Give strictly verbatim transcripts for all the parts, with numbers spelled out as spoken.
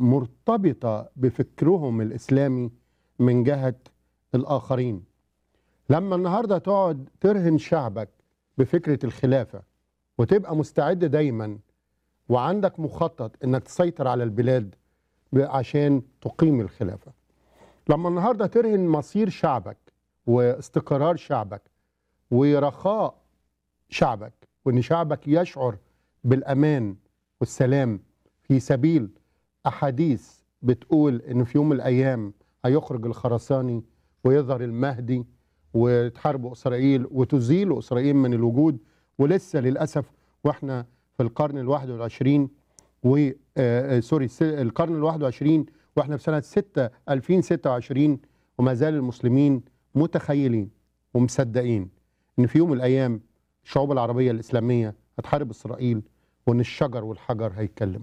مرتبطة بفكرهم الإسلامي من جهة الآخرين. لما النهاردة تقعد ترهن شعبك بفكرة الخلافة وتبقى مستعد دايما وعندك مخطط انك تسيطر على البلاد عشان تقيم الخلافة، لما النهاردة ترهن مصير شعبك واستقرار شعبك ورخاء شعبك وان شعبك يشعر بالأمان والسلام في سبيل أحاديث بتقول ان في يوم من الأيام هيخرج الخرساني ويظهر المهدي وتحاربوا إسرائيل وتزيلوا إسرائيل من الوجود، ولسه للأسف واحنا في القرن الواحد والعشرين و آه سوري القرن الواحد والعشرين واحنا في سنة ستة ألفين وستة وعشرين وما زال المسلمين متخيلين ومصدقين ان في يوم من الأيام الشعوب العربية الإسلامية هتحارب إسرائيل وان الشجر والحجر هيتكلم.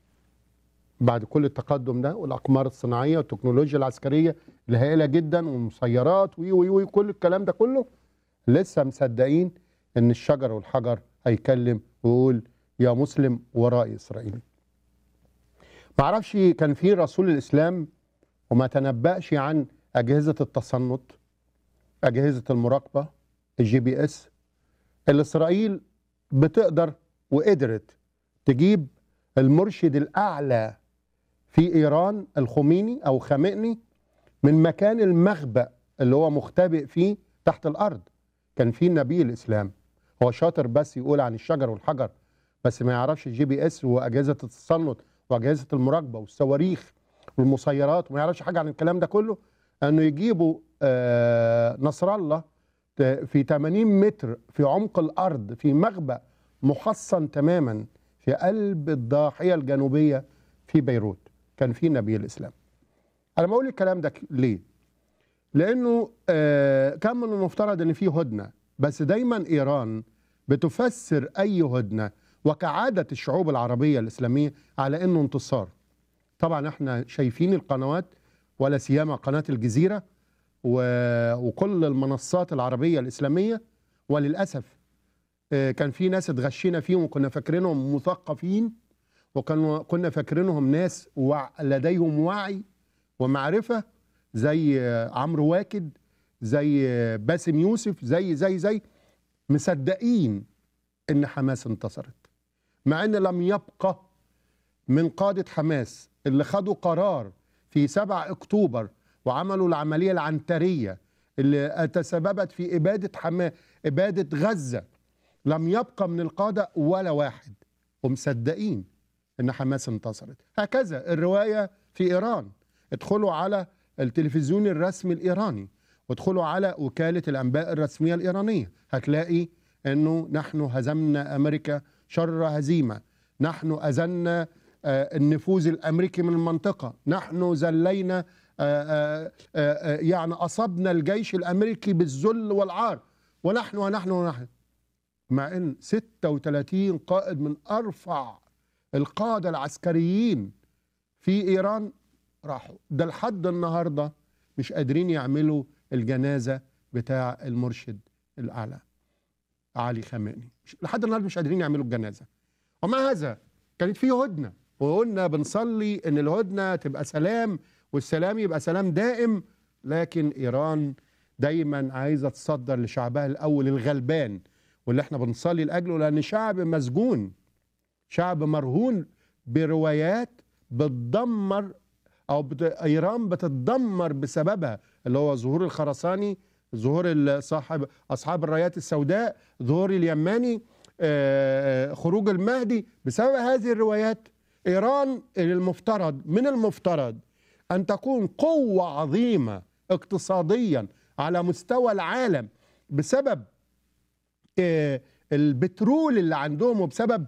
بعد كل التقدم ده والأقمار الصناعية والتكنولوجيا العسكرية الهائلة جدا والمسيرات وي وي وي كل الكلام ده كله، لسه مصدقين ان الشجر والحجر هيكلم ويقول يا مسلم ورائي إسرائيل. معرفش كان في رسول الإسلام وما تنبأش عن أجهزة التصنت، أجهزة المراقبة، الجي بي اس، اللي إسرائيل بتقدر وقدرت تجيب المرشد الأعلى في إيران الخميني أو خامئني من مكان المخبأ اللي هو مختبئ فيه تحت الأرض. كان في نبي الإسلام هو شاطر بس يقول عن الشجر والحجر، بس ما يعرفش الجي بي اس وأجهزة التصنت وأجهزة المراقبة والصواريخ والمسيرات، وما يعرفش حاجة عن الكلام ده كله، أنه يجيبوا آه نصر الله في ثمانين متر في عمق الأرض في مخبأ محصن تماما في قلب الضاحية الجنوبية في بيروت. كان في نبي الإسلام. أنا بقول الكلام ده ليه؟ لأنه آه كان من المفترض أن في هدنة، بس دايما إيران بتفسر أي هدنة وكعادة الشعوب العربية الإسلامية على أنه انتصار. طبعا احنا شايفين القنوات ولا سيما قناة الجزيرة وكل المنصات العربية الإسلامية، وللأسف آه كان في ناس اتغشينا فيهم وكنا فاكرينهم مثقفين وكانوا كنا فاكرينهم ناس لديهم وعي ومعرفة زي عمرو واكد، زي باسم يوسف، زي زي زي مصدقين ان حماس انتصرت، مع ان لم يبقى من قادة حماس اللي خدوا قرار في سبعة أكتوبر وعملوا العملية العنترية اللي تسببت في إبادة حماس إبادة غزة، لم يبقى من القادة ولا واحد ومصدقين ان حماس انتصرت. هكذا الرواية في إيران. ادخلوا على التلفزيون الرسمي الإيراني وادخلوا على وكالة الأنباء الرسمية الإيرانية، هتلاقي انه نحن هزمنا أمريكا شر هزيمة، نحن أزلنا النفوذ الأمريكي من المنطقة، نحن زلينا يعني أصبنا الجيش الأمريكي بالذل والعار، ونحن ونحن ونحن مع ان ستة وثلاثين قائد من أرفع القادة العسكريين في إيران راحوا. ده لحد النهاردة مش قادرين يعملوا الجنازة بتاع المرشد الأعلى علي خامنئي، لحد النهاردة مش قادرين يعملوا الجنازة. ومع هذا كانت في هدنة وقلنا بنصلي ان الهدنة تبقى سلام والسلام يبقى سلام دائم، لكن إيران دايما عايزة تصدر لشعبها الأول الغلبان واللي احنا بنصلي لأجله، لأن شعب مسجون، شعب مرهون بروايات بتدمر او بت... ايران بتتدمر بسببها، اللي هو ظهور الخرساني، ظهور صاحب اصحاب الرايات السوداء، ظهور اليماني، آه... خروج المهدي. بسبب هذه الروايات ايران المفترض من المفترض ان تكون قوة عظيمة اقتصاديا على مستوى العالم بسبب آه... البترول اللي عندهم وبسبب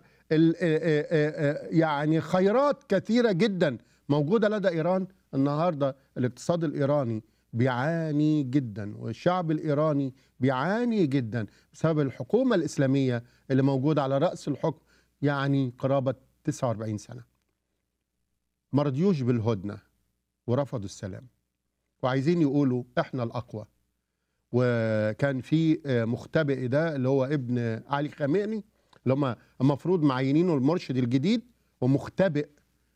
يعني خيرات كثيرة جدا موجودة لدى إيران. النهاردة الاقتصاد الإيراني بيعاني جدا والشعب الإيراني بيعاني جدا بسبب الحكومة الإسلامية اللي موجودة على رأس الحكم يعني قرابة تسعة وأربعين سنة. ما رضيوش بالهدنة ورفضوا السلام وعايزين يقولوا احنا الأقوى. وكان في مختبئ ده اللي هو ابن علي خامنئي اللي هم المفروض معينينه المرشد الجديد، ومختبئ